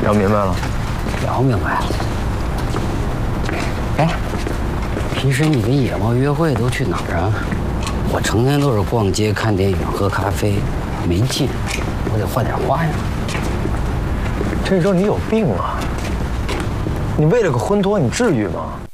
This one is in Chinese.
聊明白了？ 聊明白了。哎，平时你跟野猫约会都去哪儿啊？我成天都是逛街、看电影、喝咖啡，没劲。我得换点花样。 这周你有病啊！你为了个婚托，你至于吗？